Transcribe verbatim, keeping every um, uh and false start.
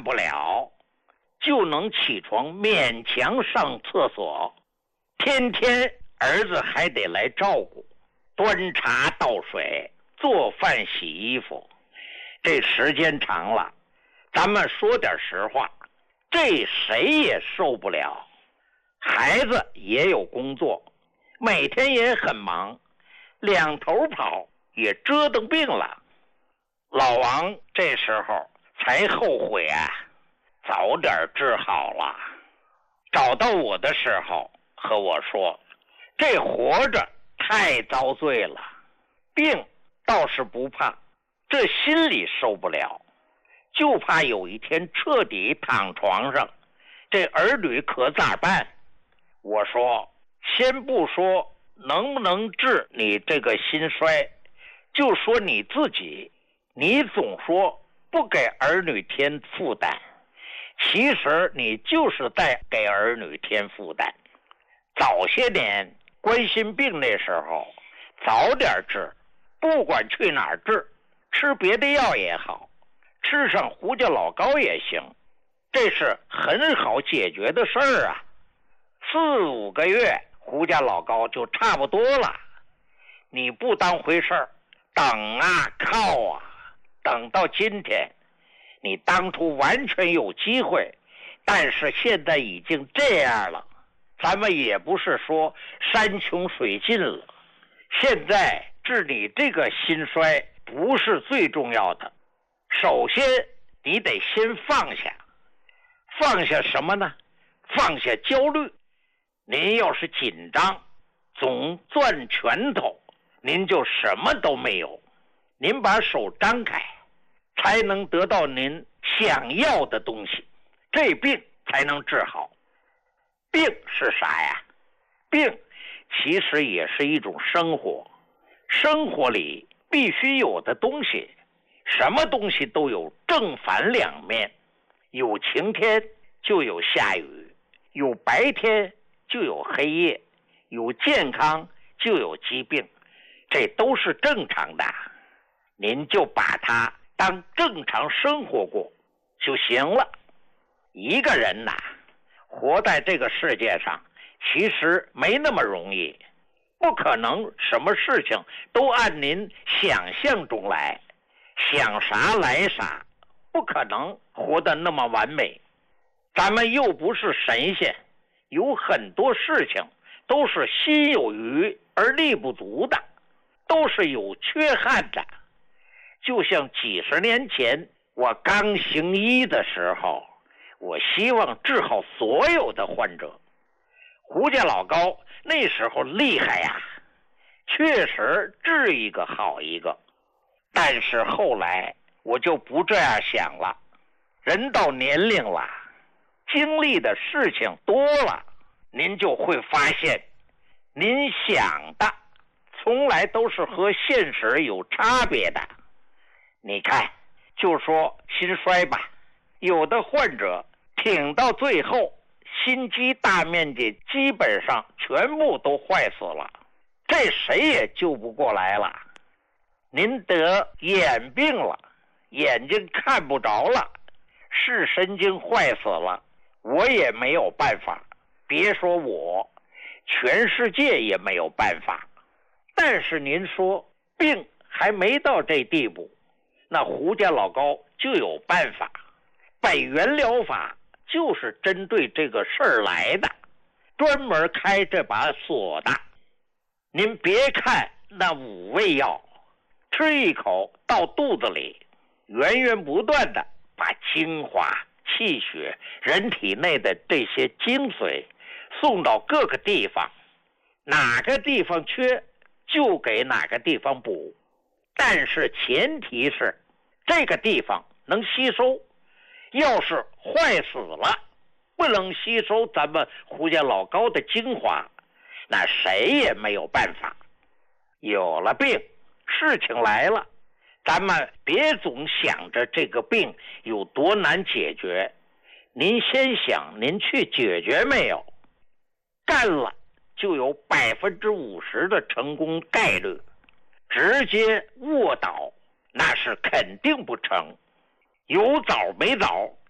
干不了，就能起床勉强上厕所，天天儿子还得来照顾，端茶倒水，做饭洗衣服。这时间长了，咱们说点实话，这谁也受不了。孩子也有工作，每天也很忙，两头跑也折腾病了。老王这时候才后悔啊，早点治好了。找到我的时候和我说，这活着太遭罪了，病倒是不怕，这心里受不了，就怕有一天彻底躺床上，这儿女可咋办？我说，先不说能不能治你这个心衰，就说你自己，你总说不给儿女添负担，其实你就是在给儿女添负担。早些年冠心病那时候早点治，不管去哪儿治，吃别的药也好，吃上胡椒老膏也行，这是很好解决的事儿啊。四五个月胡椒老膏就差不多了，你不当回事儿，等啊靠啊，等到今天，你当初完全有机会，但是现在已经这样了，咱们也不是说山穷水尽了，现在治你这个心衰不是最重要的，首先你得先放下。放下什么呢？放下焦虑。您要是紧张，总攥拳头，您就什么都没有。您把手张开，才能得到您想要的东西，这病才能治好。病是啥呀？病其实也是一种生活，生活里必须有的东西，什么东西都有正反两面，有晴天就有下雨，有白天就有黑夜，有健康就有疾病，这都是正常的，您就把它当正常生活过就行了。一个人呐，活在这个世界上其实没那么容易，不可能什么事情都按您想象中来，想啥来啥，不可能活得那么完美。咱们又不是神仙，有很多事情都是心有余而力不足的，都是有缺憾的。就像几十年前我刚行医的时候，我希望治好所有的患者。胡家老高那时候厉害呀，确实治一个好一个。但是后来我就不这样想了，人到年龄了，经历的事情多了，您就会发现，您想的从来都是和现实有差别的。你看，就说心衰吧，有的患者挺到最后，心肌大面积基本上全部都坏死了，这谁也救不过来了。您得眼病了，眼睛看不着了，视神经坏死了，我也没有办法，别说我，全世界也没有办法。但是您说病还没到这地步，那胡家老高就有办法。本源疗法就是针对这个事儿来的，专门开这把锁的。您别看那五味药，吃一口到肚子里，源源不断的把精华、气血、人体内的这些精髓送到各个地方，哪个地方缺就给哪个地方补，但是前提是这个地方能吸收，要是坏死了，不能吸收咱们胡家老高的精华，那谁也没有办法。有了病，事情来了，咱们别总想着这个病有多难解决，您先想您去解决没有，干了就有百分之五十的成功概率，直接卧倒那是肯定不成。有枣没枣